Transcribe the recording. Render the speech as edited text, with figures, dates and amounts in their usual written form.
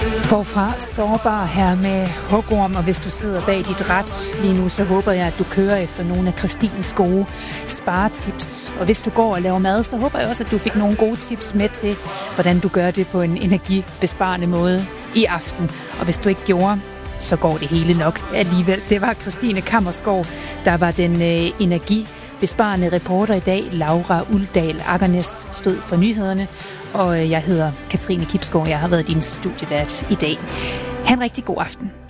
Forfra sårbar her med hugorm, og hvis du sidder bag dit ret lige nu, så håber jeg, at du kører efter nogle af Christines gode sparetips. Og hvis du går og laver mad, så håber jeg også, at du fik nogle gode tips med til, hvordan du gør det på en energibesparende måde i aften. Og hvis du ikke gjorde, så går det hele nok alligevel. Det var Christine Kammerskov, der var den energibesparende reporter i dag. Laura Uldal Aggernes stod for nyhederne, og jeg hedder Katrine Kipsgaard. Jeg har været din studievært i dag. Ha' en rigtig god aften.